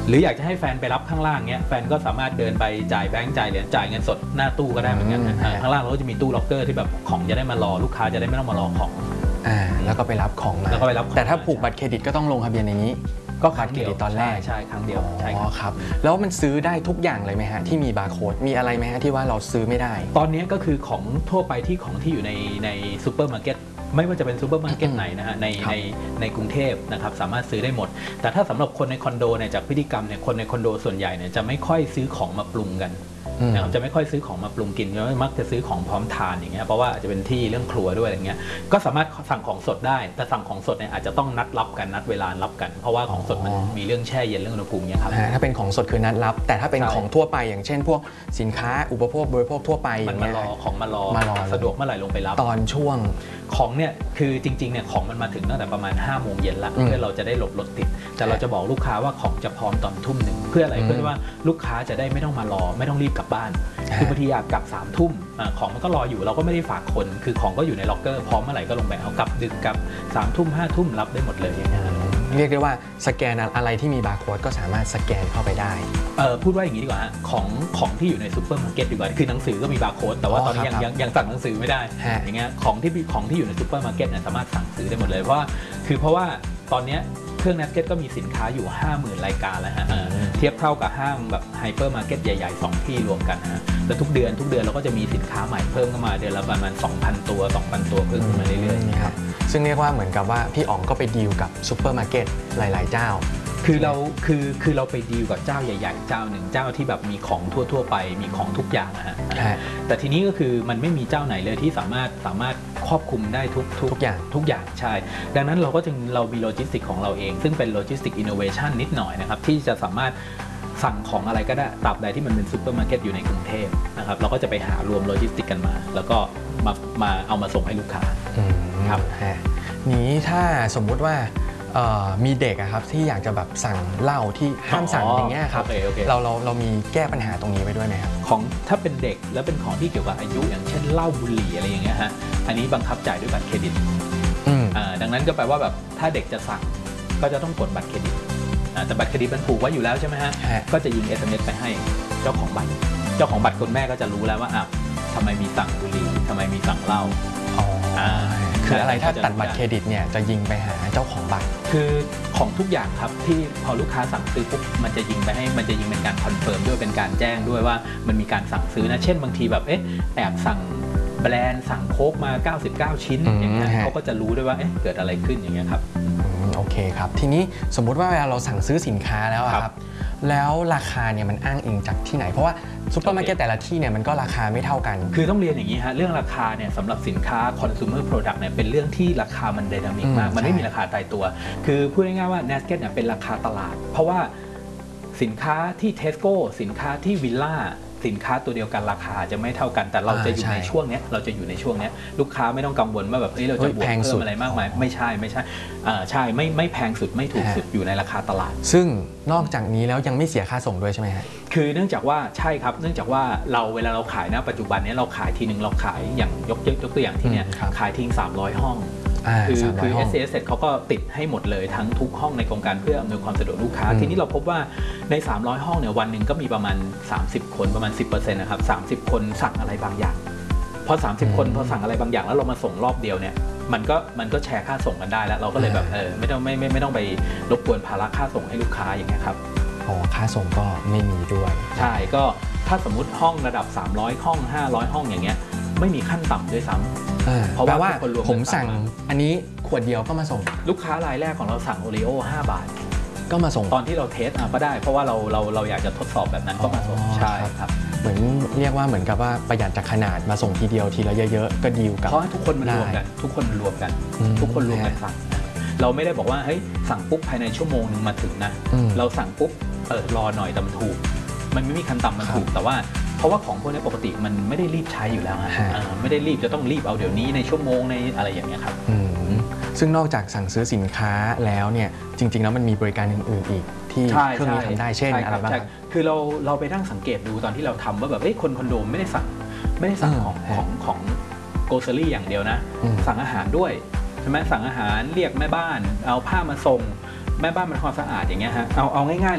หรืออยากจะให้แฟนไปรับข้างล่างเนี้ยแฟนก็สามารถเดินไปจ่ายแบงค์จ่ายเหรียญจ่ายเงินสดหน้าตู้ก็ได้เหมือนกันข้างล่างเราก็จะมีตู้ล็อกเกอร์ที่แบบของจะได้มารอลูกค้าจะได้ไม่ต้องมารอของแล้วก็ไปรับของมาแต่ถ้าผูกบัตรเครดิตก็ต้องลงทะเบียนในนี้ก็บัตรเครดิตตอนแรกใช่ครั้งเดียวใช่ครับแล้วมันซื้อได้ทุกอย่างเลยไหมฮะที่มีบาร์โค้ดมีอะไรไหมฮะที่ว่าเราซื้อไม่ได้ตอนนี้ก็คือของทั่วไปที่ของที่อยู่ในซูเปอร์มาร์เก็ตไม่ว่าจะเป็นซูเปอร์มาร์เก็ตไหนนะฮะในกรุงเทพนะครับสามารถซื้อได้หมดแต่ถ้าสำหรับคนในคอนโดเนี่ยจากพฤติกรรมเนี่ยคนในคอนโดส่วนใหญ่เนี่ยจะไม่ค่อยซื้อของมาปรุงกันนะครับจะไม่ค่อยซื้อของมาปรุงกินมักจะซื้อของพร้อมทานอย่างเงี้ยเพราะว่าจะเป็นที่เรื่องครัวด้วยอะไรเงี้ยก็สามารถสั่งของสดได้แต่สั่งของสดเนี่ยอาจจะต้องนัดรับกันนัดเวลารับกันเพราะว่าของสดมันมีเรื่องแช่เย็นเรื่องอุณหภูมิเนี่ยครับถ้าเป็นของสดคือนัดรับแต่ถ้าเป็นของทั่วไปอย่างเช่นพวกสินค้าอุปโภคบริโภคทั่วไปมันมารอของมารอสะดวกเมื่อไหร่ลงไปรับตอนช่วงของเนี่ยคือจริงๆเนี่ยของมันมาถึงตั้งแต่ประมาณ5 โมงเย็นละเพื่อเราจะได้หลบรถติดแต่เราจะบอกลูกค้าว่าของจะพร้อมตอนทุ่ม 1เพื่ออะไรเพื่อว่าลูกค้าจะได้ไม่ต้องมารอไม่ต้องรีบกลับบ้านคือบางทีอยากกลับ3 ทุ่มของมันก็รออยู่เราก็ไม่ได้ฝากคนคือของก็อยู่ในล็อกเกอร์พร้อมเมื่อไหร่ก็ลงไปเอากลับดึกกลับ3 ทุ่ม5 ทุ่มรับได้หมดเลยอย่างเงี้ยเรียกได้ว่าสแกนอะไรที่มีบาร์โค้ดก็สามารถสแกนเข้าไปได้พูดว่าอย่างนี้ดีกว่าของที่อยู่ในซูเปอร์มาร์เก็ตดีกว่าคือหนังสือก็มีบาร์โค้ดแต่ว่าตอนนี้ยังสั่งหนังสือไม่ได้อย่างเงี้ยของที่อยู่ในซูเปอร์มาร์เก็ตเนี่ยสามารถสั่งซื้อได้หมดเลยเพราะว่าตอนนี้เครื่อง Nesket ก็มีสินค้าอยู่ 50,000 รายการแล้วฮะเทียบเท่ากับห้างแบบไฮเปอร์มาร์เก็ตใหญ่ๆ2 ที่รวมกันฮะแล้วทุกเดือนเราก็จะมีสินค้าใหม่เพิ่มเข้ามาเดือนละประมาณ 2,000 ตัว 2,000 ตัวเพิ่มขึ้นมาเรื่อยๆครับซึ่งเรียกว่าเหมือนกับว่าพี่อ๋องก็ไปดีลกับซูเปอร์มาร์เก็ตหลายๆเจ้าคือเราไปดีลกับเจ้าใหญ่ๆเจ้าหนึ่งเจ้าที่แบบมีของทั่วไปมีของทุกอย่างนะฮะแต่ทีนี้ก็คือมันไม่มีเจ้าไหนเลยที่สามารถครอบคลุมได้ทุกอย่างใช่ดังนั้นเรามีโลจิสติกของเราเองซึ่งเป็นโลจิสติกอินโนเวชันนิดหน่อยนะครับที่จะสามารถสั่งของอะไรก็ได้ตราบใดที่มันเป็นซูเปอร์มาร์เก็ตอยู่ในกรุงเทพนะครับเราก็จะไปหารวมโลจิสติกกันมาแล้วก็มาเอามาส่งให้ลูกค้าครับนี้ถ้าสมมุติว่ามีเด็กครับที่อยากจะแบบสั่งเหล้าที่ห้ามสั่งอย่างเงี้ยครับเรามีแก้ปัญหาตรงนี้ไว้ด้วยไหมครับของถ้าเป็นเด็กแล้วเป็นของที่เกี่ยวกับอายุอย่างเช่นเหล้าบุหรี่อะไรอย่างเงี้ยฮะอันนี้บังคับจ่ายด้วยบัตรเครดิตดังนั้นก็แปลว่าแบบถ้าเด็กจะสั่งก็จะต้องกดบัตรเครดิตแต่บัตรเครดิตมันผูกไว้อยู่แล้วใช่ไหมฮะก็จะยิง SMS ไปให้เจ้าของบัตรคนแม่ก็จะรู้แล้วว่าทำไมมีสั่งบุหรี่ทำไมมีสั่งเหล้าคืออะไรถ้าตัดบัตรเครดิตเนี่ยจะยิงไปหาเจ้าของบัตรคือของทุกอย่างครับที่พอลูกค้าสั่งซื้อปุ๊บมันจะยิงเป็นการคอนเฟิร์มด้วยเป็นการแจ้งด้วยว่ามันมีการสั่งซื้อนะเช่นบางทีแบบแอบสั่งแบรนด์สั่งโค้กมา99 ชิ้นอย่างเงี้ยเขาก็จะรู้ด้วยว่าเกิดอะไรขึ้นอย่างเงี้ยครับโอเคครับทีนี้สมมุติว่าเวลาเราสั่งซื้อสินค้าแล้วครับแล้วราคาเนี่ยมันอ้างอิงจากที่ไหนเพราะว่าซุปเปอร์มาร์เก็ตแต่ละที่เนี่ยมันก็ราคาไม่เท่ากันคือต้องเรียนอย่างนี้ฮะเรื่องราคาเนี่ยสำหรับสินค้า consumer product เนี่ยเป็นเรื่องที่ราคามันไดนามิกมากมันไม่มีราคาตายตัวคือพูดง่ายๆว่า Nesket เนี่ยเป็นราคาตลาดเพราะว่าสินค้าที่ Tesco สินค้าที่วิลล่าสินค้าตัวเดียวกันราคาจะไม่เท่ากันแต่เราจะอยู่ในช่วงนี้ลูกค้าไม่ต้องกังวลว่าแบบเราจะบวกเพิ่มอะไรมากมายไม่ใช่ใช่ไม่แพงสุดไม่ถูกสุดอยู่ในราคาตลาดซึ่งนอกจากนี้แล้วยังไม่เสียค่าส่งด้วยใช่ไหมฮะคือเนื่องจากว่าใช่ครับเนื่องจากว่าเวลาเราขายนะปัจจุบันนี้เราขายทีนึงเราขายอย่างยกตัวอย่างที่เนี่ยขายทิ้ง300 ห้องคือ SCS เขาก็ติดให้หมดเลยทั้งทุกห้องในโครงการเพื่ออำนวยความสะดวกลูกค้าทีนี้เราพบว่าใน300 ห้องเนี่ยวันหนึ่งก็มีประมาณ30 คนประมาณ 10% นะครับ30 คนสั่งอะไรบางอย่างพอ30 คนพอสั่งอะไรบางอย่างแล้วเรามาส่งรอบเดียวเนี่ยมันก็แชร์ค่าส่งกันได้แล้วเราก็เลยแบบไม่ต้องไปรบกวนภาระค่าส่งให้ลูกค้าอย่างเงี้ยครับค่าส่งก็ไม่มีด้วยใช่ก็ถ้าสมมุติห้องระดับ300 ห้อง500 ห้องอย่างเงี้ยไม่มีขั้นต่ำด้วยซ้ำเพราะว่าผมสั่งอันนี้ขวดเดียวก็มาส่งลูกค้ารายแรกของเราสั่งโอรีโอ5 บาทก็มาส่งตอนที่เราเทสก็ได้เพราะว่าเราอยากจะทดสอบแบบนั้นก็มาส่งใช่ครับเหมือนเรียกว่าเหมือนกับว่าประหยัดจากขนาดมาส่งทีเดียวทีละเยอะๆก็ดีลกับเพราะทุกคนมันรวมกันทุกคนรวมกันสั่งเราไม่ได้บอกว่าเฮ้ยสั่งปุ๊บภายในชั่วโมงนึงมาถึงนะเราสั่งปุ๊บรอหน่อยแต่มันถูกมันไม่มีขั้นต่ำมันถูกแต่ว่าเพราะว่าของพวกนี้ปกติมันไม่ได้รีบใช้อยู่แล้วไม่ได้รีบจะต้องรีบเอาเดี๋ยวนี้ในชั่วโมงในอะไรอย่างเงี้ยครับซึ่งนอกจากสั่งซื้อสินค้าแล้วเนี่ยจริงๆแล้วมันมีบริการอื่นๆอีกที่เครื่องนี้ทำได้เช่นอะไรบ้างคือเราไปนั่งสังเกตดูตอนที่เราทำว่าแบบคนคอนโดไม่ได้สั่งของโกลเซอรี่อย่างเดียวนะสั่งอาหารด้วยใช่ไหมสั่งอาหารเรียกแม่บ้านเอาผ้ามาส่งแม่บ้านมันความสะอาดอย่างเงี้ยฮะเอาง่ายๆ